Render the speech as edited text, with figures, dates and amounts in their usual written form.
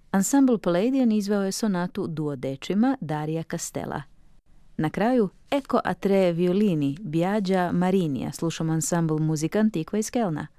Ansambl Palladian izveo je sonatu duodečima Daria Castella. Na kraju Ecco a tre violini Biaggia Marinija slušamo ansambl Musica Antiqua iz Kelna.